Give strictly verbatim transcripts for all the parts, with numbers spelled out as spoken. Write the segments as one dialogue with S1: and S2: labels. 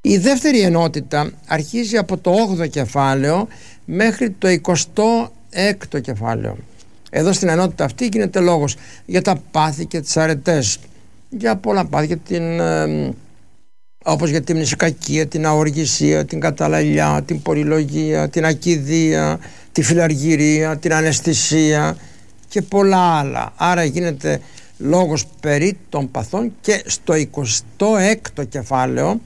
S1: Η δεύτερη ενότητα αρχίζει από το όγδοο κεφάλαιο μέχρι το εικοστό έκτο κεφάλαιο. Εδώ στην ενότητα αυτή γίνεται λόγος για τα πάθη και τις αρετές, για πολλά πάθη, για την, ε, όπως για την μνησικακία, την αοργησία, την καταλαλιά, την πολυλογία, την ακηδία, τη φιλαργυρία, την αναισθησία και πολλά άλλα. Άρα γίνεται λόγος περί των παθών. Και στο εικοστό έκτο κεφάλαιο,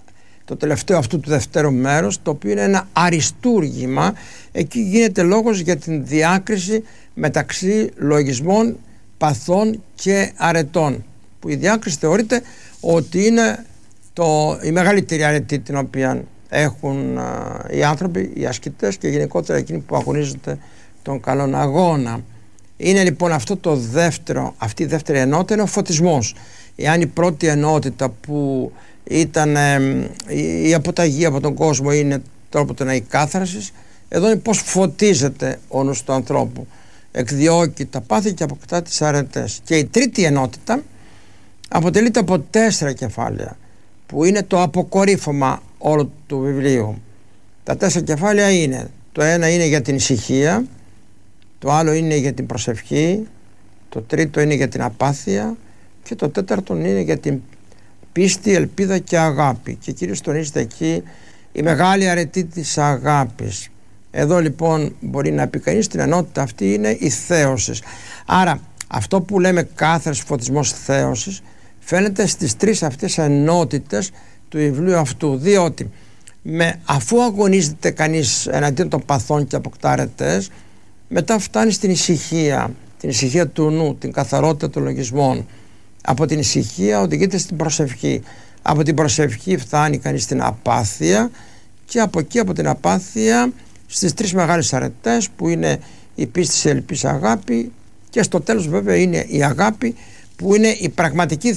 S1: το τελευταίο αυτού του δευτέρου μέρους, το οποίο είναι ένα αριστούργημα, εκεί γίνεται λόγος για την διάκριση μεταξύ λογισμών, παθών και αρετών, που η διάκριση θεωρείται ότι είναι το, η μεγαλύτερη αρετή την οποία έχουν α, οι άνθρωποι, οι ασκητές και γενικότερα εκείνοι που αγωνίζονται τον καλόν αγώνα. Είναι λοιπόν αυτό το δεύτερο, αυτή η δεύτερη ενότητα είναι ο φωτισμός. Εάν η πρώτη ενότητα που ήταν ε, η αποταγή από τον κόσμο είναι τρόπο να η κάθαρσης, εδώ είναι πως φωτίζεται ο νους του ανθρώπου, εκδιώκει τα πάθη και αποκτά τις αρετές. Και η τρίτη ενότητα αποτελείται από τέσσερα κεφάλαια, που είναι το αποκορύφωμα όλου του βιβλίου. Τα τέσσερα κεφάλαια είναι, το ένα είναι για την ησυχία, το άλλο είναι για την προσευχή, το τρίτο είναι για την απάθεια και το τέταρτο είναι για την πίστη, ελπίδα και αγάπη. Και κυρίως τονίζεται εκεί η μεγάλη αρετή της αγάπης. Εδώ λοιπόν μπορεί να πει κανείς την ενότητα αυτή είναι η θέωση. Άρα αυτό που λέμε κάθαρση, φωτισμός, θέωση φαίνεται στις τρεις αυτές ενότητες του βιβλίου αυτού, διότι με, αφού αγωνίζεται κανείς εναντίον των παθών και αποκτά αρετές, μετά φτάνει στην ησυχία, την ησυχία του νου, την καθαρότητα των λογισμών. Από την ησυχία οδηγείται στην προσευχή. Από την προσευχή φτάνει κανείς στην απάθεια και από εκεί, από την απάθεια, στις τρεις μεγάλες αρετές που είναι η πίστη, η ελπίς, αγάπη, και στο τέλος βέβαια είναι η αγάπη, που είναι η πραγματική